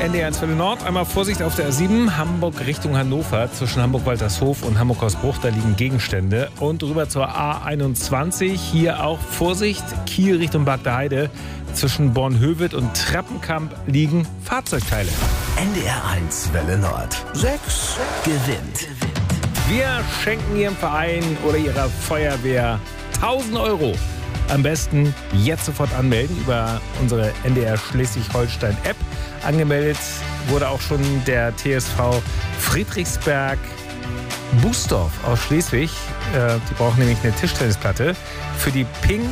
NDR 1 Welle Nord. Einmal Vorsicht auf der A7, Hamburg Richtung Hannover. Zwischen Hamburg-Waltershof und Hamburg-Hausbruch, da liegen Gegenstände. Und rüber zur A21, hier auch Vorsicht, Kiel Richtung Bad der Heide. Zwischen Bornhöved und Treppenkamp liegen Fahrzeugteile. NDR 1 Welle Nord. 6 gewinnt. Wir schenken Ihrem Verein oder Ihrer Feuerwehr 1.000 Euro. Am besten jetzt sofort anmelden über unsere NDR Schleswig-Holstein-App. Angemeldet wurde auch schon der TSV Friedrichsberg Bußdorf aus Schleswig. Die brauchen nämlich eine Tischtennisplatte für die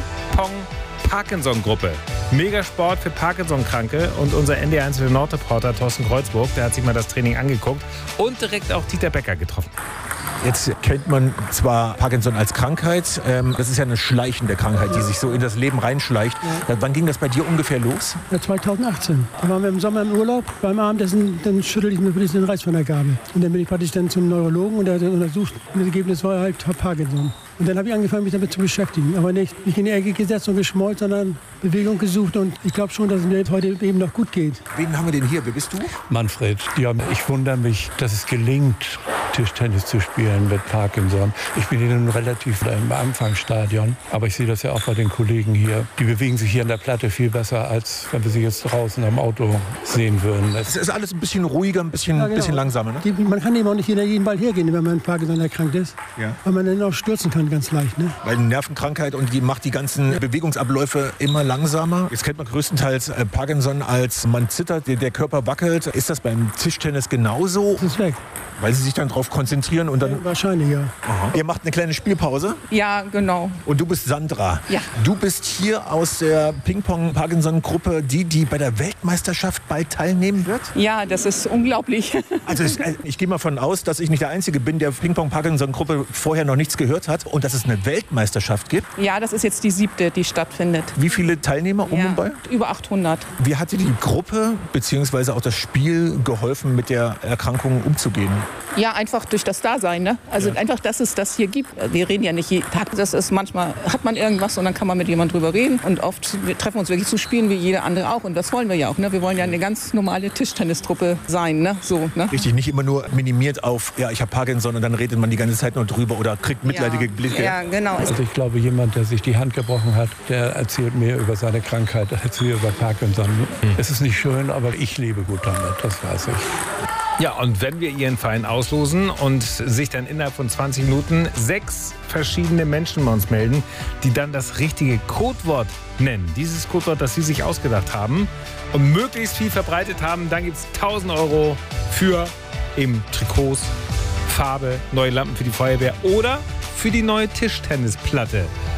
Ping-Pong-Parkinson-Gruppe. Megasport für Parkinson-Kranke. Und unser NDR 1 Nord-Reporter Thorsten Kreuzburg, der hat sich mal das Training angeguckt und direkt auch Dieter Becker getroffen. Jetzt kennt man zwar Parkinson als Krankheit, das ist ja eine schleichende Krankheit, die sich so in das Leben reinschleicht. Ja. Wann ging das bei dir ungefähr los? Ja, 2018. Da waren wir im Sommer im Urlaub. Beim Abendessen dann schüttelte ich mir den Reiß von der Gabel. Und dann bin ich praktisch dann zum Neurologen und der hat untersucht. Und das Ergebnis war halt Parkinson. Und dann habe ich angefangen, mich damit zu beschäftigen. Aber nicht in die Ecke gesetzt und geschmollt, sondern Bewegung gesucht. Und ich glaube schon, dass es mir jetzt heute eben noch gut geht. Wen haben wir denn hier? Wer bist du? Manfred. Ja, ich wundere mich, dass es gelingt, Tischtennis zu spielen mit Parkinson. Ich bin hier nun relativ im Anfangsstadion, aber ich sehe das ja auch bei den Kollegen hier. Die bewegen sich hier an der Platte viel besser, als wenn wir sie jetzt draußen am Auto sehen würden. Es ist alles ein bisschen ruhiger, ein bisschen langsamer. Ne? Man kann eben auch nicht jeden Ball hergehen, wenn man an Parkinson erkrankt ist, weil man dann auch stürzen kann ganz leicht. Ne? Weil eine Nervenkrankheit und die macht die ganzen Bewegungsabläufe immer langsamer. Jetzt kennt man größtenteils Parkinson als man zittert, der Körper wackelt. Ist das beim Tischtennis genauso? Das ist weg. Weil sie sich dann darauf konzentrieren und dann... Ja, wahrscheinlich, ja. Aha. Ihr macht eine kleine Spielpause? Ja, genau. Und du bist Sandra. Ja. Du bist hier aus der Ping-Pong-Parkinson-Gruppe, die bei der Weltmeisterschaft bald teilnehmen wird? Ja, das ist unglaublich. Also ich gehe mal von aus, dass ich nicht der Einzige bin, der Ping-Pong-Parkinson-Gruppe vorher noch nichts gehört hat und dass es eine Weltmeisterschaft gibt. Ja, das ist jetzt die 7., die stattfindet. Wie viele Teilnehmer und bei? Über 800. Wie hat dir die Gruppe bzw. auch das Spiel geholfen, mit der Erkrankung umzugehen? Ja, einfach durch das Dasein. Ne? Also einfach, dass es das hier gibt. Wir reden ja nicht jeden Tag. Das ist manchmal, hat man irgendwas und dann kann man mit jemandem drüber reden. Und oft wir treffen uns wirklich zu spielen, wie jeder andere auch. Und das wollen wir ja auch. Ne? Wir wollen ja eine ganz normale Tischtennistruppe sein. Ne? So, ne? Richtig, nicht immer nur minimiert auf, ja, ich habe Parkinson und dann redet man die ganze Zeit nur drüber oder kriegt mitleidige Blicke. Ja, genau. Also ich glaube, jemand, der sich die Hand gebrochen hat, der erzählt mehr über seine Krankheit als wir über Parkinson. Es ist nicht schön, aber ich lebe gut damit, das weiß ich. Ja, und wenn wir Ihren Verein auslosen und sich dann innerhalb von 20 Minuten 6 verschiedene Menschen bei uns melden, die dann das richtige Codewort nennen, dieses Codewort, das Sie sich ausgedacht haben und möglichst viel verbreitet haben, dann gibt es 1.000 Euro für eben Trikots, Farbe, neue Lampen für die Feuerwehr oder für die neue Tischtennisplatte.